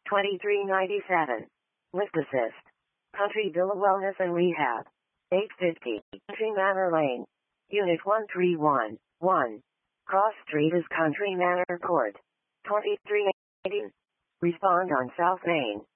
$23.97. List Assist. Country Bill of Wellness and Rehab. 850. Country Manor Lane. Unit 1311. Cross Street is Country Manor Court. 2318. Respond on South Main.